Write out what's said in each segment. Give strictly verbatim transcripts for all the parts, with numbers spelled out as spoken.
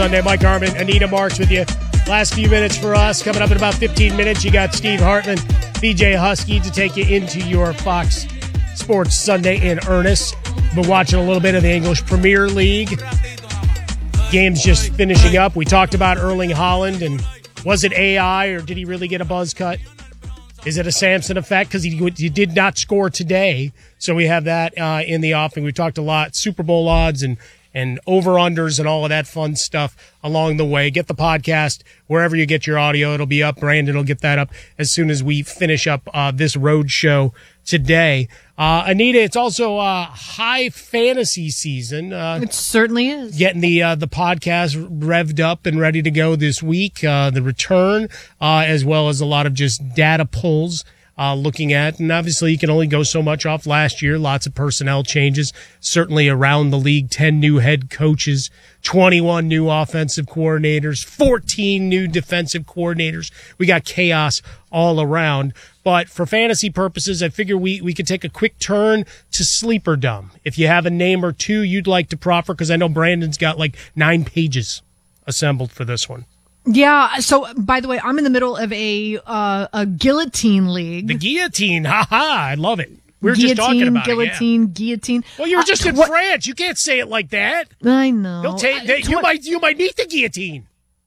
Sunday, Mike Harmon, Anita Marks with you. Last few minutes for us. Coming up in about fifteen minutes, you got Steve Hartman, B J Husky to take you into your Fox Sports Sunday in earnest. Been watching a little bit of the English Premier League. Game's just finishing up. We talked about Erling Haaland, and was it A I or did he really get a buzz cut? Is it a Samson effect? Because he, he did not score today. So we have that uh, in the offing. We talked a lot, Super Bowl odds and and over-unders and all of that fun stuff along the way. Get the podcast wherever you get your audio. It'll be up. Brandon will get that up as soon as we finish up uh, this road show today. Uh, Anita, it's also uh, high fantasy season. Uh, it certainly is. Getting the uh, the podcast revved up and ready to go this week. Uh, the return, uh, as well as a lot of just data pulls. Uh, looking at, and obviously you can only go so much off last year. Lots of personnel changes, certainly around the league. ten new head coaches, twenty-one new offensive coordinators, fourteen new defensive coordinators. We got chaos all around. But for fantasy purposes, I figure we, we could take a quick turn to Sleeperdom. If you have a name or two you'd like to proffer, because I know Brandon's got like nine pages assembled for this one. Yeah. So, by the way, I'm in the middle of a uh, a guillotine league. The guillotine, ha ha! I love it. We were guillotine, just talking about guillotine, it. Yeah. Guillotine. Well, you were just uh, in what? France. You can't say it like that. I know. They'll take. They, uh, tw- you might. You might meet the guillotine.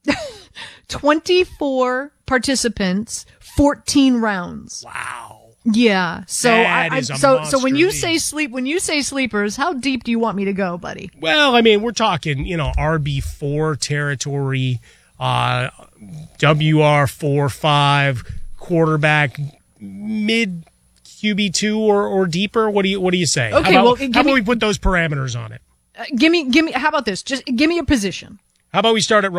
Twenty-four participants, fourteen rounds. Wow. Yeah. So that I, I is a so so when you league. say sleep, when you say sleepers, how deep do you want me to go, buddy? Well, I mean, we're talking, you know, R B four territory. Uh, W R four five quarterback, mid Q B two or, or deeper. What do you What do you say? Okay, how about, well, how give about me, we put those parameters on it? Uh, give me, give me. How about this? Just give me a position. How about we start at